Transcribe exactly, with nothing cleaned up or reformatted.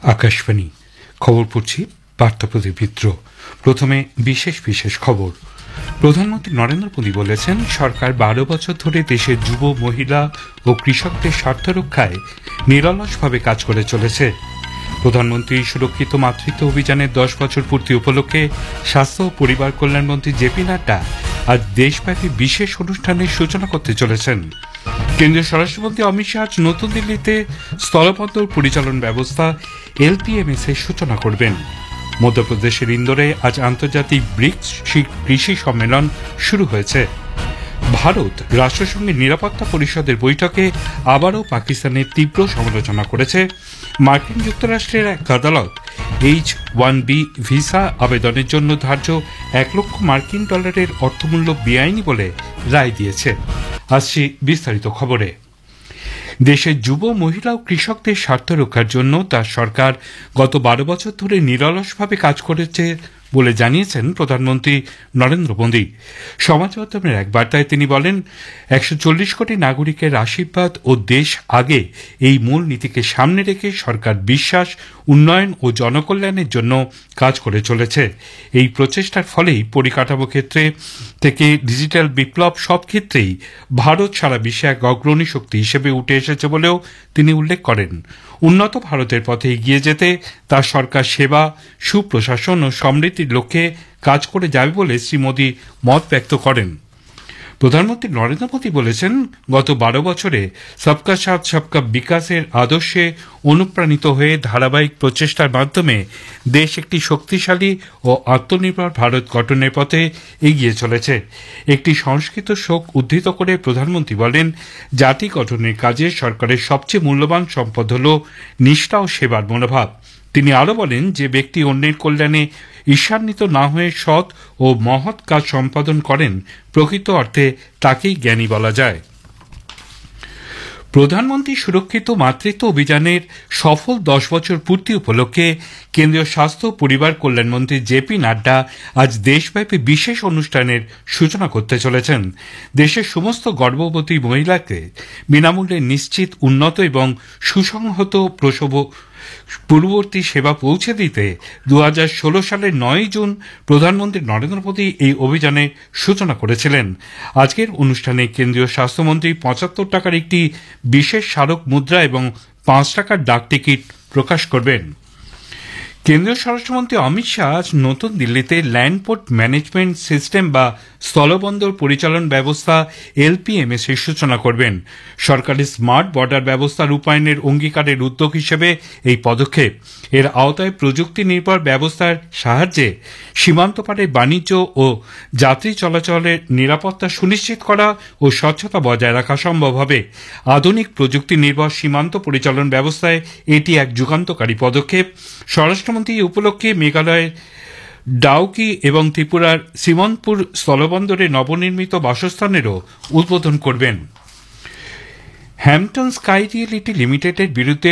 আকাশবাণী খবর পড়ছি বার্তাপ্রদীপ মিত্র। প্রথমে বিশেষ বিশেষ খবর। প্রধানমন্ত্রী নরেন্দ্র মোদী বলেছেন, সরকার বারো বছর ধরে দেশের যুব, মহিলা ও কৃষকদের স্বার্থ রক্ষায় নিরলসভাবে কাজ করে চলেছে। প্রধানমন্ত্রী সুরক্ষিত মাতৃত্ব অভিযানের দশ বছর পূর্তি উপলক্ষে স্বাস্থ্য ও পরিবার কল্যাণমন্ত্রী জেপি নাড্ডা আজ দেশব্যাপী বিশেষ অনুষ্ঠানের সূচনা করতে চলেছেন। কেন্দ্রীয় স্বরাষ্ট্রমন্ত্রী অমিত শাহ আজ নতুন দিল্লিতে স্থলবন্দর পরিচালন ব্যবস্থা এলপিএমএস এর সূচনা করবেন। মধ্যপ্রদেশের ইন্দোরে আজ আন্তর্জাতিক ব্রিক্স কৃষি সম্মেলন শুরু হয়েছে। ভারত রাষ্ট্রসংঘের নিরাপত্তা পরিষদের বৈঠকে আবারও পাকিস্তানের তীব্র সমালোচনা করেছে। মার্কিন যুক্তরাষ্ট্রের এক আদালত এইচ ওয়ান বি ভিসা আবেদনের জন্য ধার্য এক লক্ষ মার্কিন ডলারের অর্থমূল্য বেআইনি বলে রায় দিয়েছে। আসছি বিস্তারিত খবরে। দেশের যুব, মহিলা ও কৃষকদের স্বার্থ রক্ষার জন্য তার সরকার গত বারো বছর ধরে নিরলসভাবে কাজ করেছে বলে জানিয়েছেন প্রধানমন্ত্রী নরেন্দ্র মোদী। সমাজ মাধ্যমের এক বার্তায় তিনি বলেন, একশো চল্লিশ কোটি নাগরিকের আশীর্বাদ ও দেশ আগে এই মূল নীতিকে সামনে রেখে সরকার বিশ্বাস, উন্নয়ন ও জনকল্যাণের জন্য কাজ করে চলেছে। এই প্রচেষ্টার ফলেই পরিকাঠামো ক্ষেত্রে থেকে ডিজিটাল বিপ্লব সব ক্ষেত্রেই ভারত সারা বিশ্বে এক অগ্রণী শক্তি হিসেবে উঠে এসেছে বলেও তিনি উল্লেখ করেন। উন্নত ভারতের পথে এগিয়ে যেতে তার সরকার সেবা, সুপ্রশাসন ও সমৃদ্ধির লক্ষ্যে কাজ করে যাবে বলে শ্রী মোদী মত ব্যক্ত করেন। প্রধানমন্ত্রী নরেন্দ্র মোদী বলেছেন, গত বারো বছরে সবকা সাথ সবকা বিকাশের আদর্শে অনুপ্রাণিত হয়ে ধারাবাহিক প্রচেষ্টার মাধ্যমে দেশ একটি শক্তিশালী ও আত্মনির্ভর ভারত গঠনের পথে এগিয়ে চলেছে। একটি সংস্কৃত শোক উদ্ধৃত করে প্রধানমন্ত্রী বলেন, জাতি গঠনের কাজে সরকারের সবচেয়ে মূল্যবান সম্পদ হল নিষ্ঠা ও সেবার মনোভাব। তিনি আরও বলেন, যে ব্যক্তি অন্যের কল্যাণে ঈর্ষান্বিত না হয়ে সৎ ও মহৎ কাজ সম্পাদন করেন, প্রকৃত অর্থে তাকেই জ্ঞানী বলা যায়। প্রধানমন্ত্রী সুরক্ষিত মাতৃত্ব অভিযানের সফল দশ বছর পূর্তি উপলক্ষে কেন্দ্রীয় স্বাস্থ্য ও পরিবার কল্যাণমন্ত্রী জেপি নাড্ডা আজ দেশব্যাপী বিশেষ অনুষ্ঠানের সূচনা করতে চলেছেন। দেশের সমস্ত গর্ভবতী মহিলাকে বিনামূল্যে নিশ্চিত, উন্নত এবং সুসংহত প্রসব পূর্ববর্তী সেবা পৌঁছে দিতে দু হাজার ষোলো সালের নয়ই জুন প্রধানমন্ত্রী নরেন্দ্র মোদী এই অভিযানের সূচনা করেছিলেন। আজকের অনুষ্ঠানে কেন্দ্রীয় স্বাস্থ্যমন্ত্রী পঁচাত্তর টাকার একটি বিশেষ স্মারক মুদ্রা এবং পাঁচ টাকার ডাক টিকিট প্রকাশ করবেন। কেন্দ্রীয় স্বরাষ্ট্রমন্ত্রী অমিত শাহ আজ নতুন দিল্লিতে ল্যান্ড পোর্ট ম্যানেজমেন্ট সিস্টেম বা স্থলবন্দর পরিচালন ব্যবস্থা এলপিএমএস এর সূচনা করবেন। সরকারের স্মার্ট বর্ডার ব্যবস্থা রূপায়ণের অঙ্গীকারের উদ্যোগ হিসেবে এই পদক্ষেপ। এর আওতায় প্রযুক্তি নির্ভর ব্যবস্থার সাহায্যে সীমান্ত পারে বাণিজ্য ও যাত্রী চলাচলের নিরাপত্তা সুনিশ্চিত করা ও স্বচ্ছতা বজায় রাখা সম্ভব হবে। আধুনিক প্রযুক্তি নির্ভর সীমান্ত পরিচালন ব্যবস্থায় এটি এক যুগান্তকারী পদক্ষেপ। স্বরাষ্ট্রমন্ত্রী এই উপলক্ষে মেঘালয়ের ডাউকি এবং ত্রিপুরার শ্রীমন্তপুর স্থলবন্দরে নবনির্মিত বাসস্থানেরও উদ্বোধন করবেন। হ্যাম্পটন স্কাই রিয়েলিটি লিমিটেডের বিরুদ্ধে